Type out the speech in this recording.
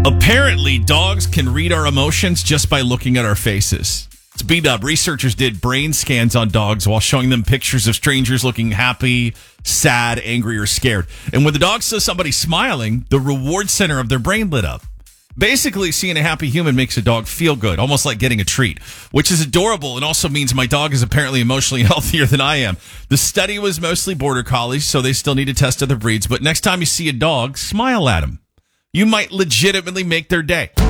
Apparently, dogs can read our emotions just by looking at our faces. It's B-Dub. Researchers did brain scans on dogs while showing them pictures of strangers looking happy, sad, angry, or scared. And when the dog saw somebody smiling, the reward center of their brain lit up. Basically, seeing a happy human makes a dog feel good, almost like getting a treat, which is adorable and also means my dog is apparently emotionally healthier than I am. The study was mostly border collies, so they still need to test other breeds. But next time you see a dog, smile at him. You might legitimately make their day.